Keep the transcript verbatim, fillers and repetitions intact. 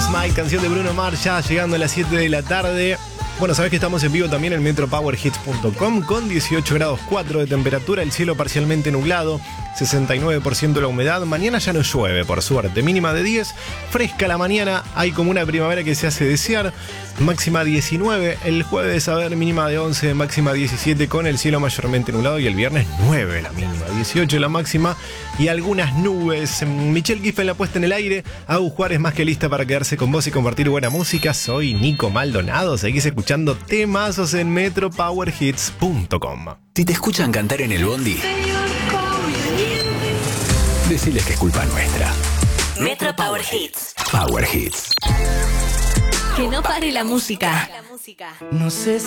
My, canción de Bruno Mars, ya llegando a las siete de la tarde. Bueno, sabés que estamos en vivo también en metro power hits punto com con dieciocho grados cuatro de temperatura, el cielo parcialmente nublado, sesenta y nueve por ciento la humedad. Mañana ya no llueve, por suerte, mínima de diez, fresca la mañana, hay como una primavera que se hace desear, máxima diecinueve, el jueves a ver mínima de once, máxima diecisiete con el cielo mayormente nublado y el viernes nueve la mínima, dieciocho la máxima y algunas nubes. Michelle Giffen la puesta en el aire, Agus Juárez más que lista para quedarse con vos y compartir buena música. Soy Nico Maldonado, seguís escuchando temazos en metro power hits punto com. Si te escuchan cantar en el bondi, deciles que es culpa nuestra. Metro Power Hits. Power Hits. Que no pare la música. No sé